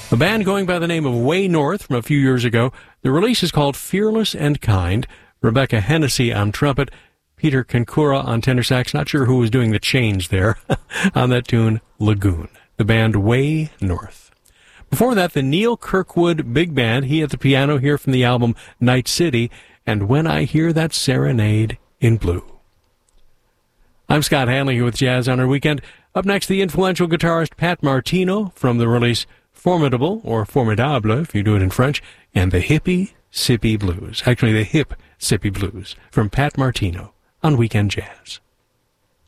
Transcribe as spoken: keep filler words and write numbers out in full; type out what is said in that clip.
A band going by the name of Way North from a few years ago. The release is called Fearless and Kind. Rebecca Hennessy on trumpet, Peter Kankura on tenor sax. Not sure who was doing the change there on that tune, Lagoon. The band Way North. Before that, the Neil Kirkwood Big Band, he at the piano here from the album Night City, and When I Hear That Serenade in Blue. I'm Scott Hanley here with Jazz on Our Weekend. Up next, the influential guitarist Pat Martino from the release Formidable, or Formidable if you do it in French, and the Hippie Sippy Blues. Actually, the Hip Sippy Blues from Pat Martino on Weekend Jazz.